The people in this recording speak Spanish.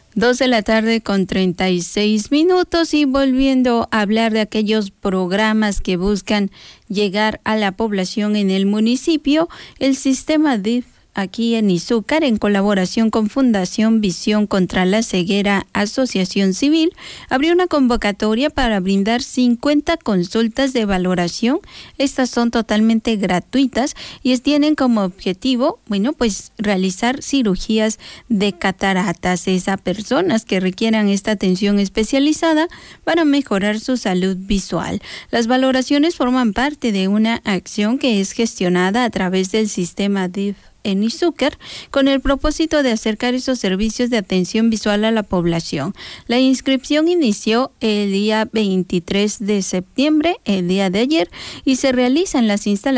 2:36 y volviendo a hablar de aquellos programas que buscan llegar a la población en el municipio, el sistema DIF aquí en Izúcar, en colaboración con Fundación Visión contra la Ceguera Asociación Civil, abrió una convocatoria para brindar 50 consultas de valoración. Estas son totalmente gratuitas y tienen como objetivo, realizar cirugías de cataratas a personas que requieran esta atención especializada para mejorar su salud visual. Las valoraciones forman parte de una acción que es gestionada a través del sistema DIF en Izúcar, con el propósito de acercar esos servicios de atención visual a la población. La inscripción inició el día 23 de septiembre, el día de ayer, y se realizan las instalaciones